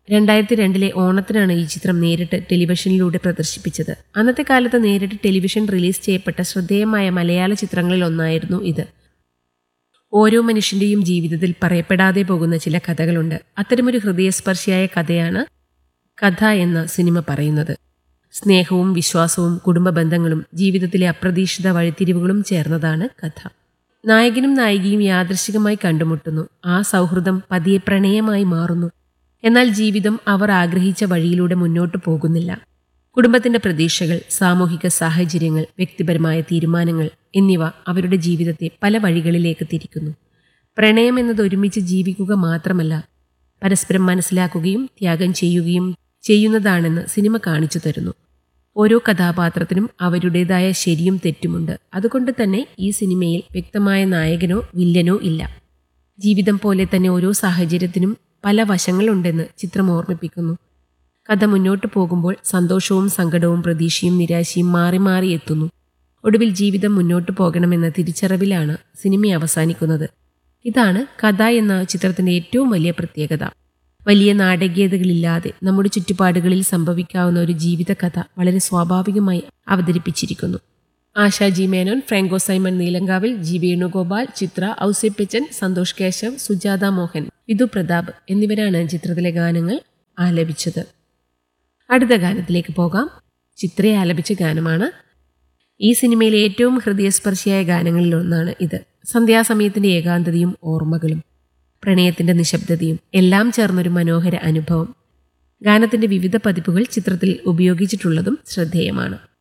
2002 ഓണത്തിനാണ് ഈ ചിത്രം നേരിട്ട് ടെലിവിഷനിലൂടെ പ്രദർശിപ്പിച്ചത്. അന്നത്തെ കാലത്ത് നേരിട്ട് ടെലിവിഷൻ റിലീസ് ചെയ്യപ്പെട്ട ശ്രദ്ധേയമായ മലയാള ചിത്രങ്ങളിൽ ഒന്നായിരുന്നു ഇത്. ഓരോ മനുഷ്യന്റെയും ജീവിതത്തിൽ പറയപ്പെടാതെ പോകുന്ന ചില കഥകളുണ്ട്. അത്തരമൊരു ഹൃദയസ്പർശിയായ കഥയാണ് കഥ എന്ന സിനിമ പറയുന്നത്. സ്നേഹവും വിശ്വാസവും കുടുംബ ബന്ധങ്ങളും ജീവിതത്തിലെ അപ്രതീക്ഷിത വഴിത്തിരിവുകളും ചേർന്നതാണ് കഥ. നായകനും നായികയും യാദൃശ്ചികമായി കണ്ടുമുട്ടുന്നു. ആ സൗഹൃദം പതിയെ പ്രണയമായി മാറുന്നു. എന്നാൽ ജീവിതം അവർ ആഗ്രഹിച്ച വഴിയിലൂടെ മുന്നോട്ടു പോകുന്നില്ല. കുടുംബത്തിന്റെ പ്രതീക്ഷകൾ, സാമൂഹിക സാഹചര്യങ്ങൾ, വ്യക്തിപരമായ തീരുമാനങ്ങൾ എന്നിവ അവരുടെ ജീവിതത്തെ പല വഴികളിലേക്ക് തിരിക്കുന്നു. പ്രണയം എന്നത് ഒരുമിച്ച് ജീവിക്കുക മാത്രമല്ല, പരസ്പരം മനസ്സിലാക്കുകയും ത്യാഗം ചെയ്യുന്നതാണെന്ന് സിനിമ കാണിച്ചു തരുന്നു. ഓരോ കഥാപാത്രത്തിനും അവരുടേതായ ശരിയും തെറ്റുമുണ്ട്. അതുകൊണ്ട് തന്നെ ഈ സിനിമയിൽ വ്യക്തമായ നായകനോ വില്ലനോ ഇല്ല. ജീവിതം പോലെ തന്നെ ഓരോ സാഹചര്യത്തിനും പല വശങ്ങളുണ്ടെന്ന് ചിത്രം ഓർമ്മിപ്പിക്കുന്നു. കഥ മുന്നോട്ട് പോകുമ്പോൾ സന്തോഷവും സങ്കടവും പ്രതീക്ഷയും നിരാശയും മാറി മാറി എത്തുന്നു. ഒടുവിൽ ജീവിതം മുന്നോട്ട് പോകണമെന്ന തിരിച്ചറിവിലാണ് സിനിമ അവസാനിക്കുന്നത്. ഇതാണ് കഥ എന്ന ചിത്രത്തിന്റെ ഏറ്റവും വലിയ പ്രത്യേകത. വലിയ നാടകീയതകളില്ലാതെ നമ്മുടെ ചുറ്റുപാടുകളിൽ സംഭവിക്കാവുന്ന ഒരു ജീവിതകഥ വളരെ സ്വാഭാവികമായി അവതരിപ്പിച്ചിരിക്കുന്നു. ASHA G Menon, Franco Simon Neelankavil, G Venugopal, ചിത്ര, ഔസേപ്പച്ചൻ, സന്തോഷ് കേശവ്, സുജാത മോഹൻ, വിധു പ്രതാപ് എന്നിവരാണ് ചിത്രത്തിലെ ഗാനങ്ങൾ ആലപിച്ചത്. അടുത്ത ഗാനത്തിലേക്ക് പോകാം. ചിത്രയെ ആലപിച്ച ഗാനമാണ്. ഈ സിനിമയിലെ ഏറ്റവും ഹൃദയസ്പർശിയായ ഗാനങ്ങളിൽ ഒന്നാണ് ഇത്. സന്ധ്യാസമയത്തിന്റെ ഏകാന്തതയും ഓർമ്മകളും പ്രണയത്തിന്റെ നിശബ്ദതയും എല്ലാം ചേർന്നൊരു മനോഹര അനുഭവം. ഗാനത്തിന്റെ വിവിധ പതിപ്പുകൾ ചിത്രത്തിൽ ഉപയോഗിച്ചിട്ടുള്ളതും ശ്രദ്ധേയമാണ്.